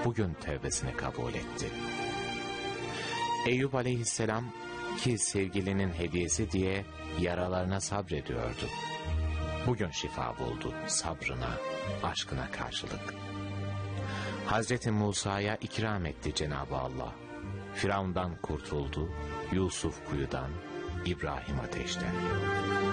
bugün tevbesini kabul etti. Eyüp aleyhisselam ki sevgilinin hediyesi diye yaralarına sabrediyordu. Bugün şifa buldu sabrına, aşkına karşılık. Hazreti Musa'ya ikram etti Cenab-ı Allah. Firavundan kurtuldu, Yusuf kuyudan, İbrahim ateşten.